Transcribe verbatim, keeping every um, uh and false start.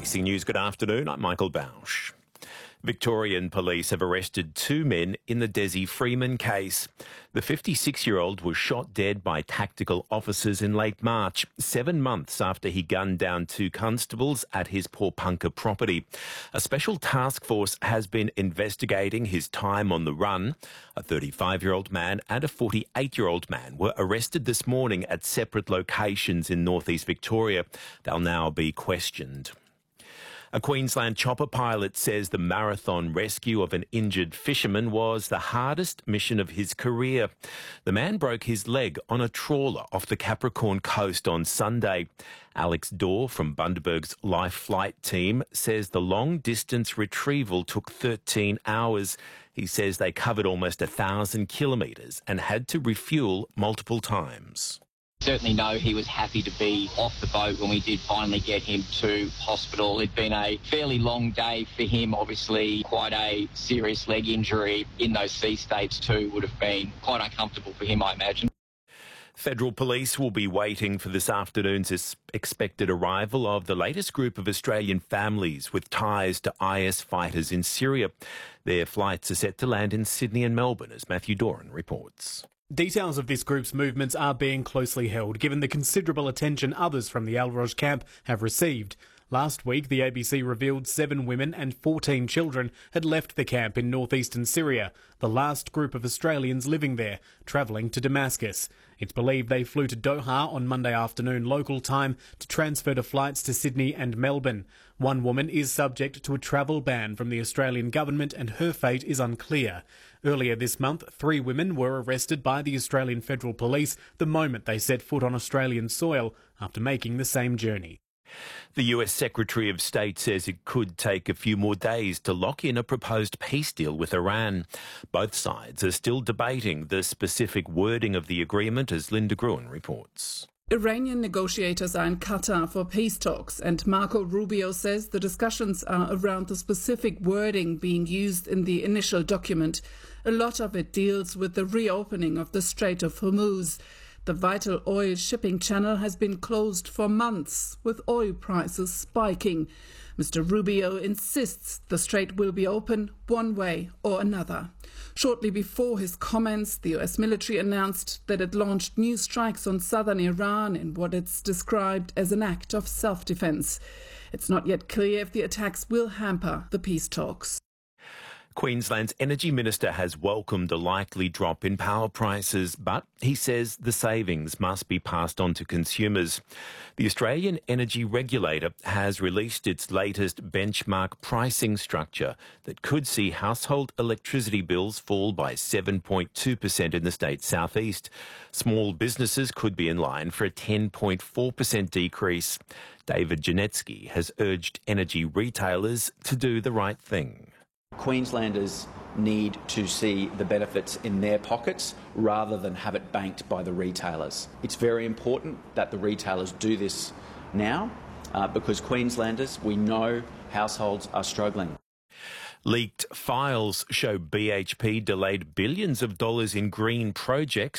A B C News, good afternoon. I'm Michael Bausch. Victorian police have arrested two men in the Desi Freeman case. The fifty-six-year-old was shot dead by tactical officers in late March, seven months after he gunned down two constables at his Pawnpukka property. A special task force has been investigating his time on the run. A thirty-five-year-old man and a forty-eight-year-old man were arrested this morning at separate locations in northeast Victoria. They'll now be questioned. A Queensland chopper pilot says the marathon rescue of an injured fisherman was the hardest mission of his career. The man broke his leg on a trawler off the Capricorn coast on Sunday. Alex Dorr from Bundaberg's Life Flight team says the long-distance retrieval took thirteen hours. He says they covered almost a thousand kilometres and had to refuel multiple times. Certainly know he was happy to be off the boat when we did finally get him to hospital. It'd been a fairly long day for him, obviously quite a serious leg injury in those sea states too would have been quite uncomfortable for him, I imagine. Federal police will be waiting for this afternoon's expected arrival of the latest group of Australian families with ties to I S fighters in Syria. Their flights are set to land in Sydney and Melbourne, as Matthew Doran reports. Details of this group's movements are being closely held, given the considerable attention others from the Al Roj camp have received. Last week, the A B C revealed seven women and fourteen children had left the camp in northeastern Syria, the last group of Australians living there, travelling to Damascus. It's believed they flew to Doha on Monday afternoon local time to transfer to flights to Sydney and Melbourne. One woman is subject to a travel ban from the Australian government and her fate is unclear. Earlier this month, three women were arrested by the Australian Federal Police the moment they set foot on Australian soil after making the same journey. The U S Secretary of State says it could take a few more days to lock in a proposed peace deal with Iran. Both sides are still debating the specific wording of the agreement, as Linda Gruen reports. Iranian negotiators are in Qatar for peace talks, and Marco Rubio says the discussions are around the specific wording being used in the initial document. A lot of it deals with the reopening of the Strait of Hormuz. The vital oil shipping channel has been closed for months, with oil prices spiking. Mister Rubio insists the strait will be open one way or another. Shortly before his comments, the U S military announced that it launched new strikes on southern Iran in what it's described as an act of self-defense. It's not yet clear if the attacks will hamper the peace talks. Queensland's Energy Minister has welcomed a likely drop in power prices, but he says the savings must be passed on to consumers. The Australian Energy Regulator has released its latest benchmark pricing structure that could see household electricity bills fall by seven point two percent in the state's southeast. Small businesses could be in line for a ten point four percent decrease. David Janetsky has urged energy retailers to do the right thing. Queenslanders need to see the benefits in their pockets rather than have it banked by the retailers. It's very important that the retailers do this now uh, because Queenslanders, we know households are struggling. Leaked files show B H P delayed billions of dollars in green projects